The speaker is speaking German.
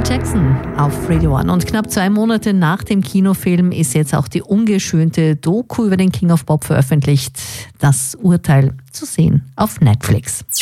Jackson auf Radio 1. Und knapp 2 Monate nach dem Kinofilm ist jetzt auch die ungeschönte Doku über den King of Pop veröffentlicht. Das Urteil zu sehen auf Netflix.